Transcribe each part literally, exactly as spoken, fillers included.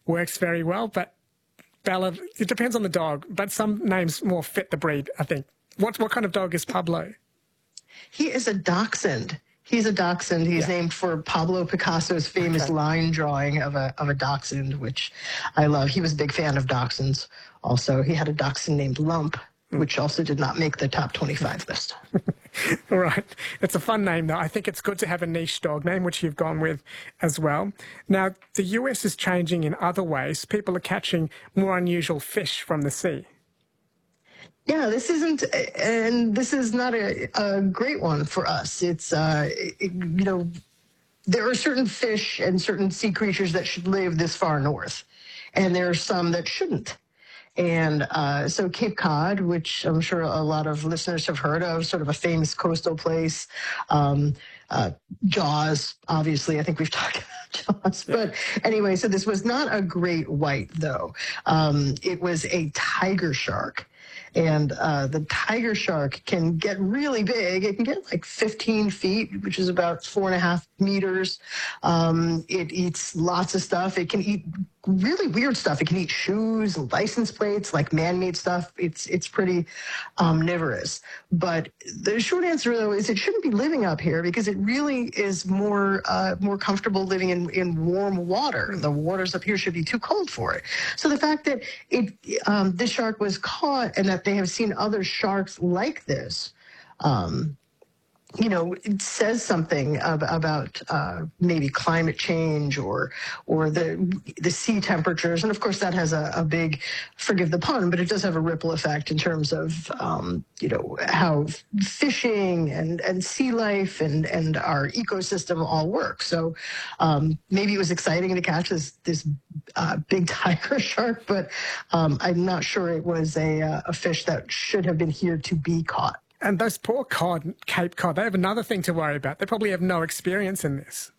works very well, but Bella, it depends on the dog, but some names more fit the breed, I think. What, what kind of dog is Pablo? He is a dachshund. He's a dachshund. He's yeah. named for Pablo Picasso's famous okay. line drawing of a of a dachshund, which I love. He was a big fan of dachshunds. Also, he had a dachshund named Lump, mm. which also did not make the top twenty-five list. All right. It's a fun name, though. I think it's good to have a niche dog name, which you've gone with as well. Now, the U S is changing in other ways. People are catching more unusual fish from the sea. Yeah, this isn't, and this is not a, a great one for us. It's, uh, it, you know, there are certain fish and certain sea creatures that should live this far north, and there are some that shouldn't. And uh, so Cape Cod, which I'm sure a lot of listeners have heard of, sort of a famous coastal place. Um, uh, Jaws, obviously, I think we've talked about Jaws. Yeah. But anyway, so this was not a great white, though. Um, it was a tiger shark. And uh, the tiger shark can get really big. It can get like fifteen feet, which is about four and a half meters. Um, it eats lots of stuff. It can eat really weird stuff. It can eat shoes, license plates, like man-made stuff. It's it's pretty omnivorous. But the short answer, though, is it shouldn't be living up here because it really is more uh, more comfortable living in, in warm water. The waters up here should be too cold for it. So the fact that it um, this shark was caught and that they have seen other sharks like this, um, you know, it says something ab- about uh, maybe climate change or or the the sea temperatures, and of course that has a, a big, forgive the pun, but it does have a ripple effect in terms of um, you know how fishing and, and sea life and, and our ecosystem all work. So um, maybe it was exciting to catch this this uh, big tiger shark, but um, I'm not sure it was a uh, a fish that should have been here to be caught. And those poor cod, Cape Cod, they have another thing to worry about. They probably have no experience in this.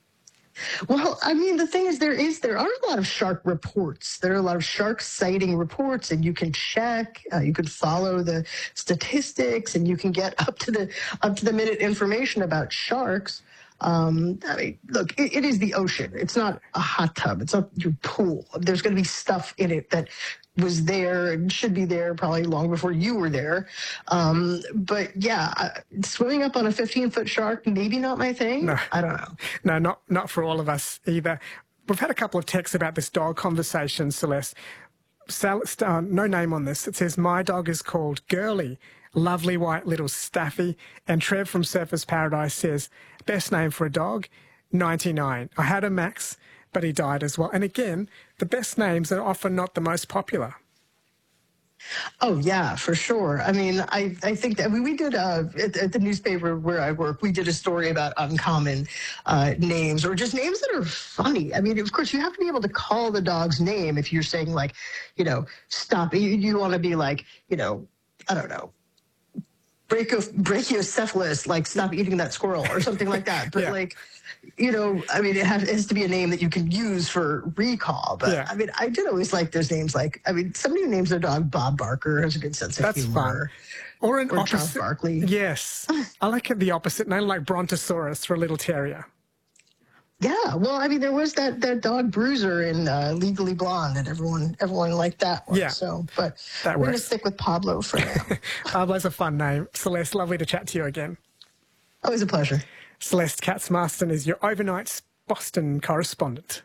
Well, I mean, the thing is, there is there are a lot of shark reports. There are a lot of shark sighting reports, and you can check, uh, you can follow the statistics, and you can get up to the up to the minute information about sharks. Um, I mean, look, it, it is the ocean. It's not a hot tub. It's not your pool. There's going to be stuff in it that was there and should be there probably long before you were there. Um, but yeah, uh, swimming up on a fifteen-foot shark, maybe not my thing. No. I don't know. No, not, not for all of us either. We've had a couple of texts about this dog conversation, Celeste. Sal, uh, no name on this. It says, my dog is called Girly. Lovely white little Staffy. And Trev from Surfers Paradise says, best name for a dog, ninety-nine. I had a Max, but he died as well. And again, the best names are often not the most popular. Oh, yeah, for sure. I mean, I, I think that I mean, we did uh, at, at the newspaper where I work, we did a story about uncommon uh, names or just names that are funny. I mean, of course, you have to be able to call the dog's name if you're saying, like, you know, stop. You, you want to be like, you know, I don't know. Brachio, brachiocephalus, like stop eating that squirrel or something like that. But yeah. like, you know, I mean, it has, it has to be a name that you can use for recall. But yeah. I mean, I did always like those names. Like, I mean, somebody who names their dog Bob Barker has a good sense of That's humor. Fun. Or an or opposite. Charles Barkley. Yes. I like it the opposite name, like Brontosaurus for a little terrier. Yeah, well, I mean, there was that, that dog Bruiser in uh, Legally Blonde, and everyone everyone liked that one. Yeah, so, but that we're works. going to stick with Pablo for now. Pablo's a fun name. Celeste, lovely to chat to you again. Always a pleasure. Celeste Katz-Marston is your overnight Boston correspondent.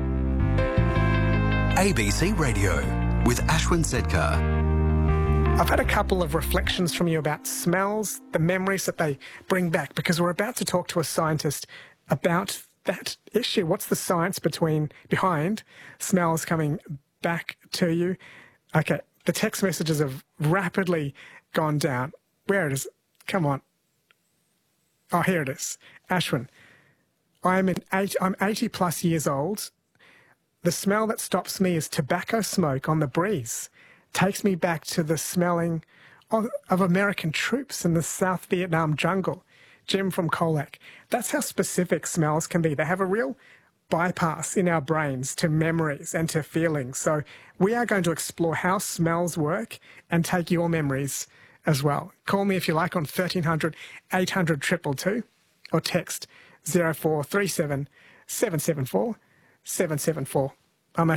A B C Radio with Ashwin Sedkar. I've had a couple of reflections from you about smells, the memories that they bring back, because we're about to talk to a scientist about that issue. What's the science between behind smells coming back to you? Okay, the text messages have rapidly gone down. Where it is? Come on. Oh, here it is. Ashwin, I'm an eight, I'm eighty plus years old. The smell that stops me is tobacco smoke on the breeze. Takes me back to the smelling of, of American troops in the South Vietnam jungle. Jim from Colac. That's how specific smells can be. They have a real bypass in our brains to memories and to feelings. So we are going to explore how smells work and take your memories as well. Call me if you like on thirteen hundred, eight hundred, two two two or text zero four three seven, seven seven four, seven seven four.